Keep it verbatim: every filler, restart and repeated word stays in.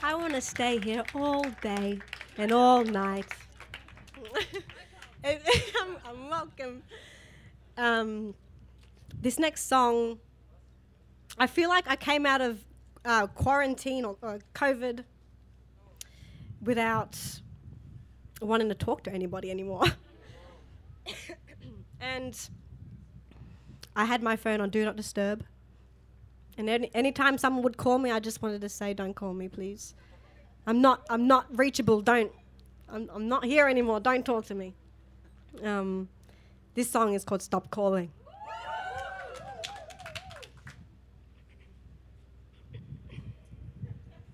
I want to stay here all day and all night. I'm, I'm welcome. Um, this next song, I feel like I came out of uh, quarantine or, or COVID without wanting to talk to anybody anymore. And I had my phone on Do Not Disturb. And any anytime someone would call me, I just wanted to say, don't call me, please. I'm not I'm not reachable, don't. I'm, I'm not here anymore, don't talk to me. Um, this song is called Stop Calling.